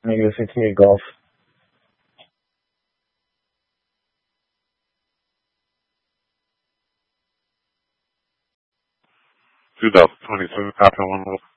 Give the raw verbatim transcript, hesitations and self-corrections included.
Negative sixty-eight Golf. two thousand twenty-two, Copy one.